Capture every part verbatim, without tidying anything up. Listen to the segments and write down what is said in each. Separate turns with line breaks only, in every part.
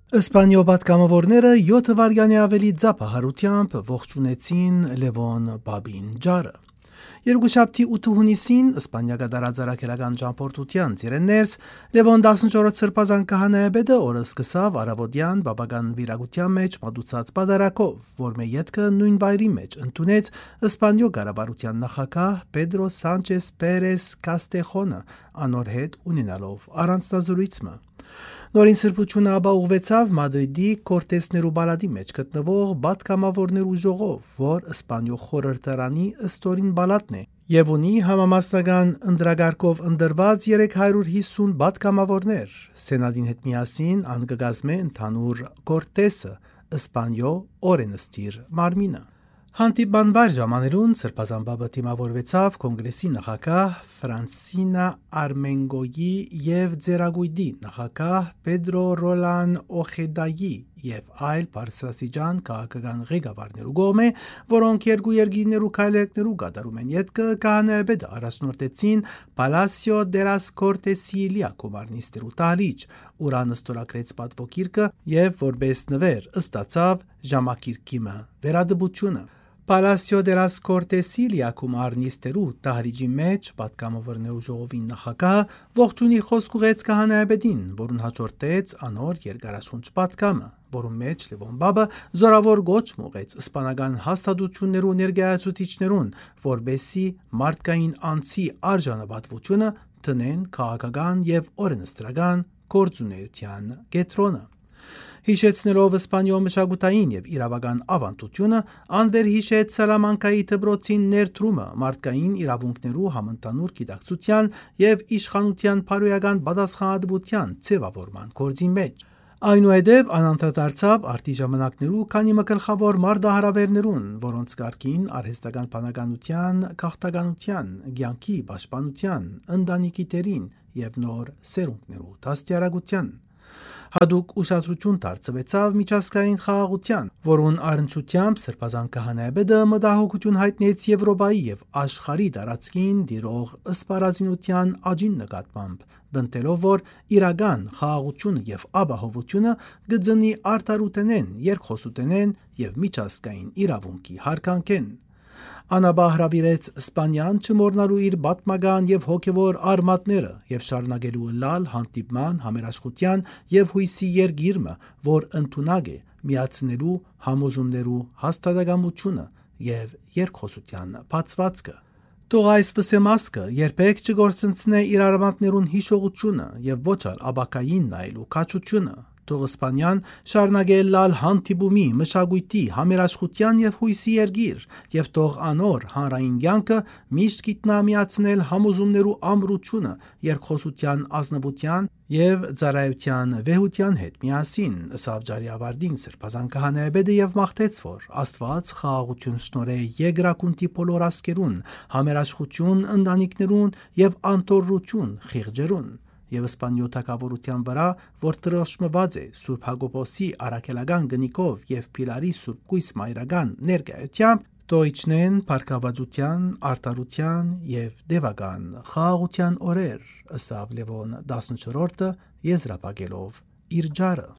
Իսպանիո պատգամավորները յոթ վայրկյանի ավելի ձապահարությամբ ողջունեցին Լևոն Բաբին ջարը։ Երկուշաբթի ութ հունիսին Իսպանիա կատարած առաքելական ճամփորդության ծիրեններս Լևոն տասնչորրորդ սրբազան քահանայապետը օրը սկսավ առավոտյան բաբական վիրագության մեջ մատուցած պատարակով, որ մե ետքը նույն վայրի մեջ ընդունեց Իսպանիո կառավարության նախագահ Պեդրո Սանչես Պերես Կաստեխոնը, անոր հետ ունենալով առանձնազրույցը։ Նորին սրբությունը ապա ուղղվեցավ Մադրիդի Կորտեսներու բալադի մեջ գտնվող պատգամավորներու ժողով, որ Իսպանիո խորհրդարանի ըստորին բալատն է եւ ունի համամասնական ընդրագարկով ընդրված երեք հարյուր հիսուն պատգամավորներ։ Սենատին հետ միասին անկգազմե ընդհանուր Կորտեսը Իսպանիո օրենսդիր մարմինը։ Հանդիպման վայր ժամանելուն սրբազան բաբը թիմավորվեցավ կոնգրեսի նախագահ Ֆրանսինա Արմենգոյի եւ Ձերագույդի նախագահ Պեդրո Ռոլան Օխեդայի եւ այլ բարձրաստիճան քաղաքական ղեկավարներու կողմէ, որոնք երկու երկիրներու քայլերներու կատարում են ետքը քահանայապետը առաջնորդեցին Պալասիո դե լաս Կորտեսի լիակոմարնիստերու տալիճ, ուրան ստորագրեց պատվոգիրքը եւ որպես նվեր ստացավ ժամակիրքիմը վերադպությունը։ Պալասիո դե լաս Կորտեսի լիակոմարնիստերու տահրիջի մեջ պատգամավորներու ժողովի նախագահը ողջունի խոսք ուղեց քահանայապետին, որուն հաջորդեց անոր երկարաշունչ պատգամը, որում մեջ Լևոն Բաբը զորավոր գոչ մուղեց իսպանական հաստատություններու ներկայացուցիչներուն, որբեսի մարդկային անձի արժանապատվությունը տնեն քաղաքական եւ օրենսդրական գործունեության կետրոնը։ Հիշեցնելով Իսպանիո մշակութային եւ իրավական ավանդությունը, անվեր հիշեց Սալամանկայի դպրոցին ներդրումը մարդկային իրավունքներու համընդհանուր գիտակցության եւ իշխանության բարոյական պատասխանատվության ձևավորման գործի մեջ։ Այնուհետև անանդրադարձավ արդի ժամանակներու քանի մը գլխավոր մարդահրավերներուն, որոնց կարգին արհեստական բանականության, քաղաքականության, կյանքի պաշտպանության, ընտանիքի դերին եւ նոր սերունդներու դաստիարակության։ Հadouk ուշադրություն դարձվեցավ միջազգային խաղաղության, որուն առնչությամբ սրբազան քահանայապետը մտահոգություն հայտնեց Եվրոպայի եւ աշխարհի տարածքին դիրող սպառազինության աճին նկատմամբ, բնտելով որ իրական խաղաղությունը եւ ապահովությունը գծնի արդարութենեն, երկխոսութենեն եւ միջազգային իրավունքի հարգանքեն։ Անաբա հրավիրեց Իսպանիան չմոռնալու իր պատմական եւ հոգեվոր արմատները եւ շարունակելու լալ հանդիպման համերաշխության եւ հույսի երգիրը, որ ընդունակ է միացնելու համոզումներու հաստատակամությունը եւ երկխոսության բացվածքը։ Թող այս վսեմասկը երբեք չգործընծնե իր արմատներուն հիշողությունը եւ ոչ այլ աբակային նայելու կաչությունը։ Թող Իսպանիան շարունակե լալ հանդիպումի, մշակույթի, համերաշխության եւ հույսի երգիր, եւ թող անոր հանրային կյանքը միշտ գիտնա միացնել համոզումներու ամրությունը, երկխոսության ազնվության եւ ծառայության վեհության հետ միասին, ըսավ ջարի ավարտին սրբազան քահանայապետը եւ մաղթեց, որ Աստված խաղաղություն շնորհե երկրակունտի բոլոր ասկերուն, համերաշխություն ընտանիքներուն եւ անտորություն խիղճերուն։ Եվ Իսպանիո թագավորության վրա, որ տրոշմված է Սուրբ Հակոբոսի առաքելական գնիկով եւ Պիլարի Սուրբ Կույս մայրական ներկայությամբ, տոյչնեն փառքավաճության, արտարության եւ դեվական խաղաղության օրեր, ըսավ Լևոն տասնչորրորդը եզրափակելով իր ջարը։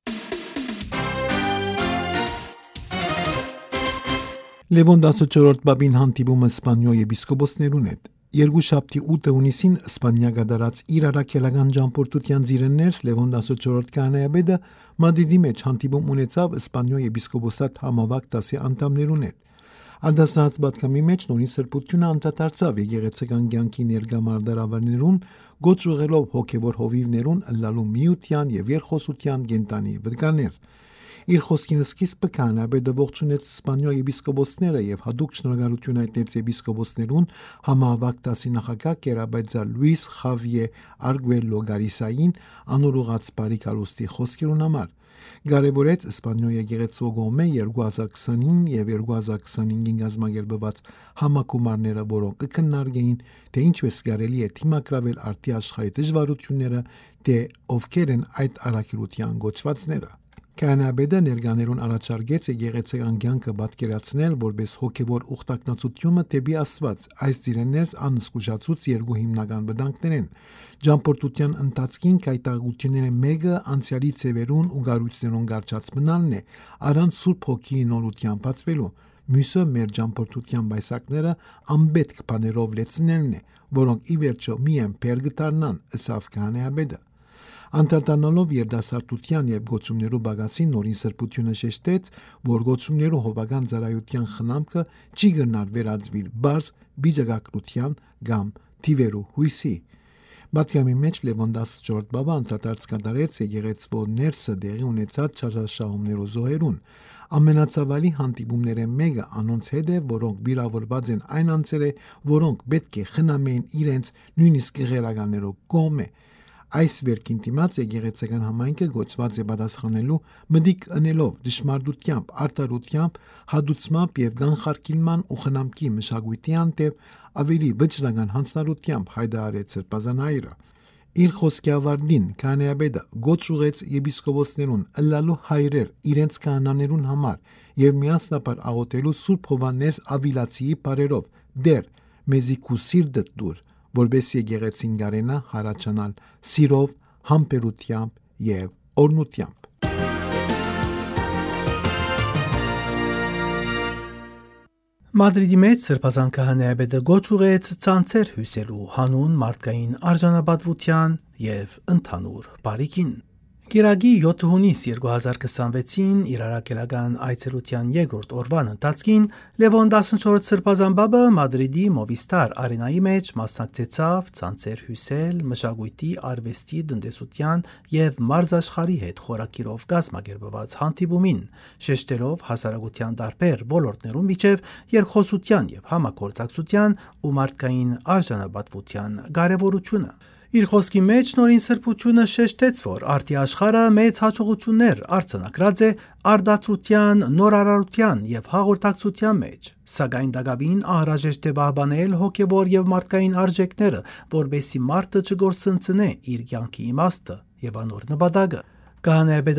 Լևոն տասնչորրորդ բաբին հանդիպում Իսպանիո եպիսկոպոսներուն հետ։ Երկուշաբթի ութ հունիսին Իսպանիա կատարած իր առաքելական ճամփորդության ծիրեններս Լևոն տասնչորրորդ քահանայապետը Մադրիդի մեջ հանդիպում ունեցավ Իսպանիո եպիսկոպոսատ համավարակ դասի անդամներուն հետ։ Անդասնած պատգամի մեջ նորին սրբությունը անդրադարձավ եկեղեցական կյանքի ներկա մարդահրավերներուն, գոչ ուղղելով հոգևոր հովիվներուն ըլլալու միության եւ երկխոսության կենտանի վտկաներ։ Իր խոսքին սկիզբը քահանայապետը ողջունեց Իսպանիո եպիսկոպոսները եւ հadouk շնորհակալություն հայտնեց եպիսկոպոսներուն համավարակ դասի նախագահ Կերաբայձա Լուիս Խավիե Արգուելո Գարիսային անոր ուղած բարի կալուստի խոսքերուն համար։ Կարևորեց Իսպանիո եկեղեցու կողմէ երկու հազար քսանինը եւ երկու հազար քսանհինգին կազմակերպված համակումարները, որոնք կքննարկեին, թե ինչպես կարելի է թիմակրավել արդի աշխարհի դժվարությունները, թե ովքեր են այդ առաքելության գոչվածները։ Քահանայապետը ներկաներուն առաջարկեց եկեղեցական կյանքը պատկերացնել որպես հոգևոր ուխտակնացությունը դեպի Աստված։ Այս ծիրեններս անզգուշացուց երկու հիմնական վտանգներ են։ Ճամփորդության ընթացքին կայտագությունները մեկը անցյալի ծևերուն ու գարույցներուն գարչած մնալն է, առանց Սուրբ Հոգիի նորությամբ բացվելու։ Մյուսը մեր ճամփորդության բայսակները անպետք բաներով լեցնելն է, որոնք ի վերջո միայն փեր կդառնան, ըսավ քահանայապետը։ Անդրադառնալով երդասարտության եւ գոչումներու բագասին նորին սրբությունը շեշտեց, որ գոչումներու հովական ծառայության խնամքը չի գնար վերածվիլ բարձ բիջակակրության կամ թիվերու հույսի։ Բաթյամի մեջ Լևոն տասնչորրորդ բաբա անդրադարձ կատարեց եկեղեցվո ներսը դեղի ունեցած չարաշահումներու զոհերուն։ Ամենացավալի հանդիպումները մեկը անոնց հետ է, որոնք վիրավորված են այն անձերը, որոնք պետք է խնամեին իրենց նույնիսկ գեղերականներով կողմը։ Այս վերքին դիմաց եկեղեցական համայնքը գոչված է պատասխանելու մտիկ ընելով դժմարտությամբ, արդարությամբ, հադուցմամբ եւ գանխարկիլման ու խնամքի մշակույթի անտեպ ավելի վճռական հանձնարարությամբ հայտարարեց սրբազան հայրը։ Իր խոսքի ավարտին քահանայապետը գոչ ուղեց եպիսկոպոսներուն ըլլալու հայրեր իրենց քահանաներուն համար եւ միասնապար աղոթելու Սուրբ Հովհաննես Ավիլացիի բարերով դեր մեզի քու սիրտը դուր, որբես եկեղեցին գարենա հարաճանալ սիրով, համբերությամբ եւ օրնությամբ։
Մադրիդի մեջ սրբազան քահանայապետը գոչ ուղեց ցանցեր հյուսելու հանուն մարդկային արժանապատվության եւ ընդհանուր բարիքին։ Գիրագի յոթ հունիս երկու հազար քսանվեցին իրարակելական այցելության երկրորդ օրվան ընթացքին Լևոն տասնչորրորդ սրբազան բաբը Մադրիդի Մովիստար արենայի մեջ մասնակցեցավ ցանցեր հյուսել մշակույթի, արվեստի, տնտեսության եւ մարզաշխարհի հետ խորակիրով գազմագերբված հանդիպումին, շեշտելով հասարակության տարբեր ոլորտներում միջև երկխոսության եւ համագործակցության ու մարդկային արժանապատվության կարեւորությունը։ Իր խոսքի մեջ նորին սրբությունը շեշտեց, որ արդի աշխարհը մեծ հաջողություններ արձանագրած է արդարության, նորարարության եւ հաղորդակցության մեջ, սակայն դակավին անհրաժեշտ է պահպանել հոգեվոր եւ մարդկային արժեքները, որբեսզի մարդը չգործընծնե իր կյանքի իմաստը եւ անոր նպատակը։ Քահանայապետը